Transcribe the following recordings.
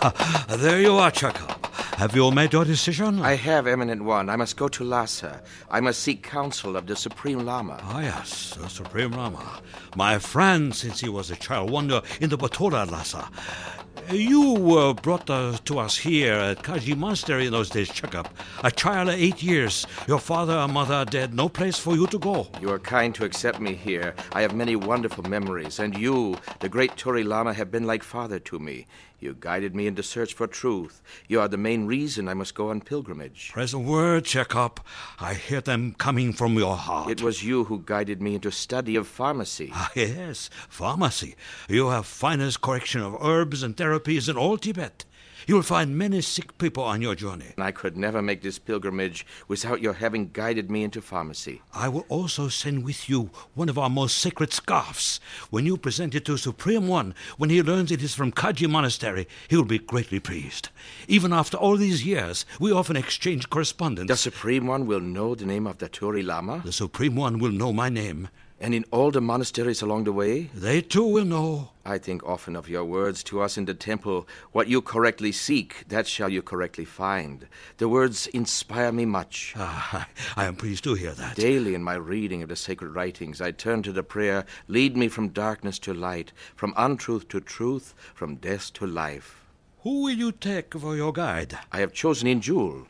There you are, Chekhov. Have you made your decision? I have, Eminent One. I must go to Lhasa. I must seek counsel of the Supreme Lama. Ah, yes, the Supreme Lama. My friend since he was a child wonder in the Batora Lhasa. You were brought to us here at Kaji Monastery in those days, Chekhov. A child of 8 years. Your father and mother are dead. No place for you to go. You are kind to accept me here. I have many wonderful memories, and you, the great Turi Lama, have been like father to me. You guided me in the search for truth. You are the main reason I must go on pilgrimage. Present word, Chekhov. I hear them coming from your heart. It was you who guided me into study of pharmacy. Ah, yes, pharmacy. You have finest collection of herbs and therapies in all Tibet. You'll find many sick people on your journey. I could never make this pilgrimage without your having guided me into pharmacy. I will also send with you one of our most sacred scarfs. When you present it to Supreme One, when he learns it is from Kaji Monastery, he will be greatly pleased. Even after all these years, we often exchange correspondence. The Supreme One will know the name of the Turi Lama? The Supreme One will know my name. And in all the monasteries along the way? They too will know. I think often of your words to us in the temple. What you correctly seek, that shall you correctly find. The words inspire me much. I am pleased to hear that. Daily in my reading of the sacred writings, I turn to the prayer, lead me from darkness to light, from untruth to truth, from death to life. Who will you take for your guide? I have chosen Injul.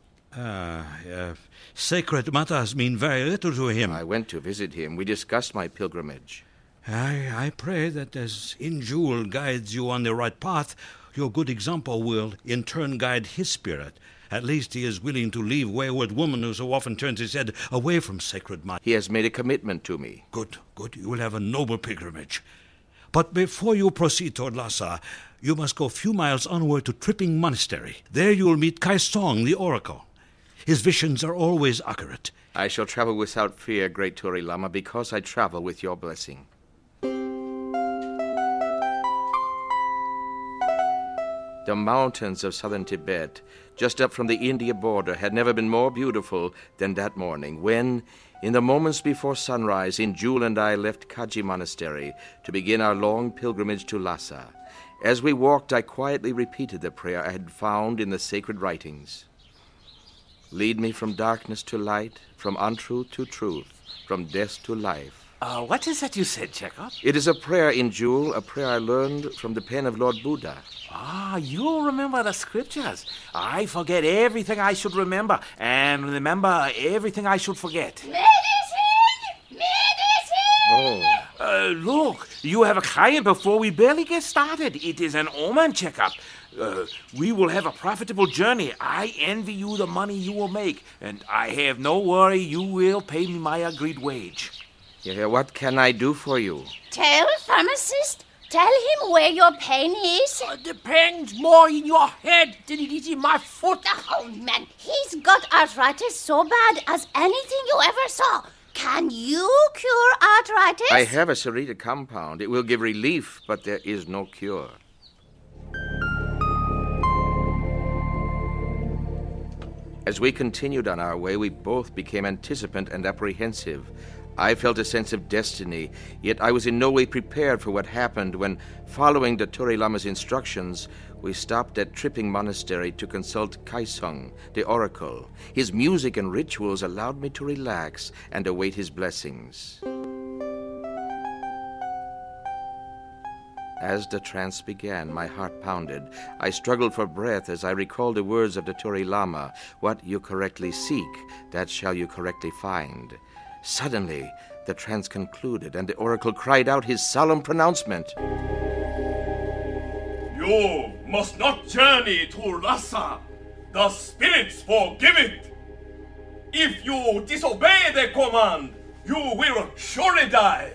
Sacred matters mean very little to him. I went to visit him. We discussed my pilgrimage. I pray that as Injul guides you on the right path, your good example will in turn guide his spirit. At least he is willing to leave wayward woman who so often turns his head away from sacred matters. He has made a commitment to me. Good. You will have a noble pilgrimage. But before you proceed toward Lhasa, you must go a few miles onward to Tripping Monastery. There you will meet Kai Song, the oracle. His visions are always accurate. I shall travel without fear, great Turi Lama, because I travel with your blessing. The mountains of southern Tibet, just up from the India border, had never been more beautiful than that morning when, in the moments before sunrise, Injul and I left Kaji Monastery to begin our long pilgrimage to Lhasa. As we walked, I quietly repeated the prayer I had found in the sacred writings. Lead me from darkness to light, from untruth to truth, from death to life. What is that you said, Chekhov? It is a prayer, Injul, a prayer I learned from the pen of Lord Buddha. You remember the scriptures. I forget everything I should remember, and remember everything I should forget. Medicine! Oh. Look, you have a client before we barely get started. It is an omen, Chekhov. We will have a profitable journey. I envy you the money you will make, and I have no worry you will pay me my agreed wage. Yeah, what can I do for you? Tell pharmacist. Tell him where your pain is. The pain's more in your head than it is in my foot. Oh, man, he's got arthritis so bad as anything you ever saw. Can you cure arthritis? I have a Sarita compound. It will give relief, but there is no cure. As we continued on our way, we both became anticipant and apprehensive. I felt a sense of destiny, yet I was in no way prepared for what happened when, following the Turi Lama's instructions, we stopped at Tripping Monastery to consult Kaisung, the oracle. His music and rituals allowed me to relax and await his blessings. As the trance began, my heart pounded. I struggled for breath as I recalled the words of the Turi Lama, "What you correctly seek, that shall you correctly find." Suddenly, the trance concluded, and the oracle cried out his solemn pronouncement. You must not journey to Lhasa. The spirits forgive it. If you disobey the command, you will surely die.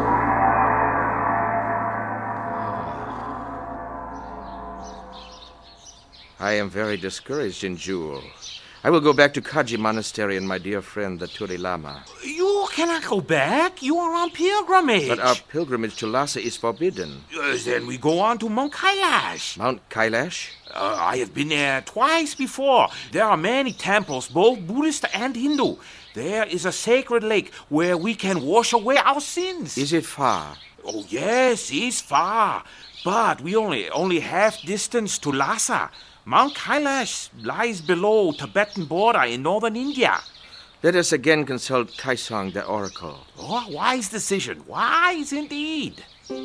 I am very discouraged, Injul. I will go back to Kaji Monastery and my dear friend, the Turi Lama. You cannot go back. You are on pilgrimage. But our pilgrimage to Lhasa is forbidden. Then we go on to Mount Kailash. Mount Kailash? I have been there twice before. There are many temples, both Buddhist and Hindu. There is a sacred lake where we can wash away our sins. Is it far? Oh, yes, it's far. But we only half distance to Lhasa. Mount Kailash lies below Tibetan border in northern India. Let us again consult Kaisang, the oracle. Oh, wise decision. Wise indeed.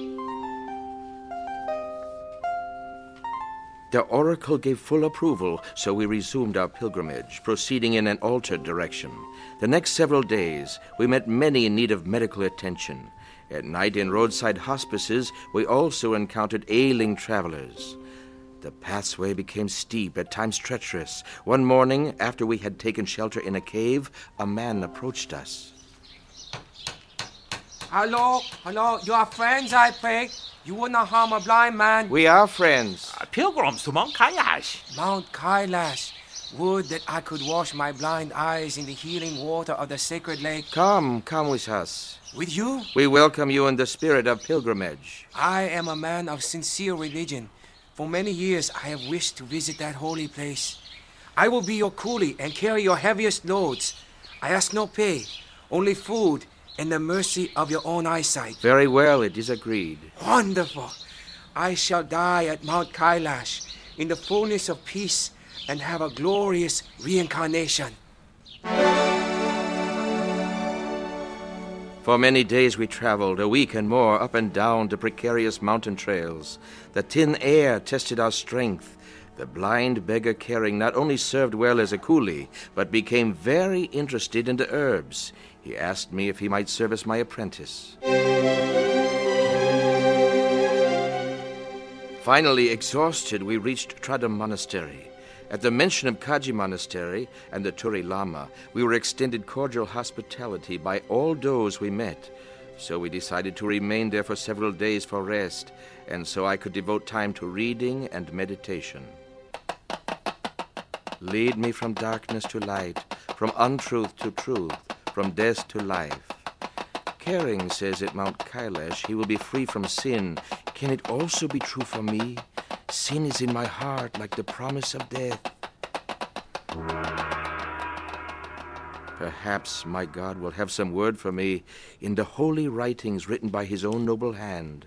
The oracle gave full approval, so we resumed our pilgrimage, proceeding in an altered direction. The next several days, we met many in need of medical attention. At night in roadside hospices, we also encountered ailing travelers. The pathway became steep, at times treacherous. One morning, after we had taken shelter in a cave, a man approached us. Hello, you are friends, I pray. You will not harm a blind man. We are friends. Pilgrims to Mount Kailash. Mount Kailash. Would that I could wash my blind eyes in the healing water of the sacred lake. Come with us. With you? We welcome you in the spirit of pilgrimage. I am a man of sincere religion. For many years I have wished to visit that holy place. I will be your coolie and carry your heaviest loads. I ask no pay, only food and the mercy of your own eyesight. Very well, it is agreed. Wonderful. I shall die at Mount Kailash in the fullness of peace and have a glorious reincarnation. For many days we traveled, a week and more, up and down the precarious mountain trails. The thin air tested our strength. The blind beggar caring not only served well as a coolie, but became very interested in the herbs. He asked me if he might serve as my apprentice. Finally, exhausted, we reached Tradam Monastery. At the mention of Kaji Monastery and the Turi Lama, we were extended cordial hospitality by all those we met. So we decided to remain there for several days for rest, and so I could devote time to reading and meditation. Lead me from darkness to light, from untruth to truth, from death to life. Caring says at Mount Kailash he will be free from sin. Can it also be true for me? Sin is in my heart like the promise of death. Perhaps my God will have some word for me in the holy writings written by his own noble hand.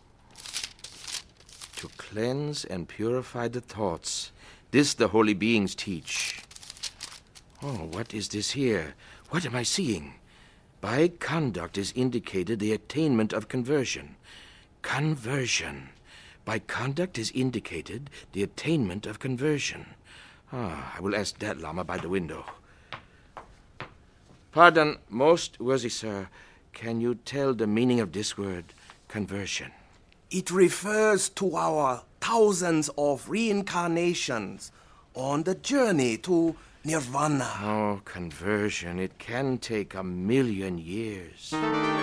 To cleanse and purify the thoughts, this the holy beings teach. Oh, what is this here? What am I seeing? By conduct is indicated the attainment of conversion. Conversion. By conduct is indicated the attainment of conversion. I will ask that Lama by the window. Pardon, most worthy sir, can you tell the meaning of this word, conversion? It refers to our thousands of reincarnations on the journey to Nirvana. Oh, conversion, it can take 1,000,000 years.